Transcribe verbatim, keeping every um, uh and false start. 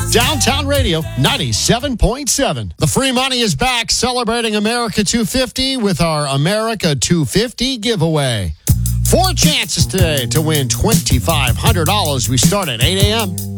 Downtown Radio ninety-seven point seven. The free money is back, celebrating America two fifty with our America two fifty giveaway. Four chances today to win twenty-five hundred dollars. We start at eight a.m.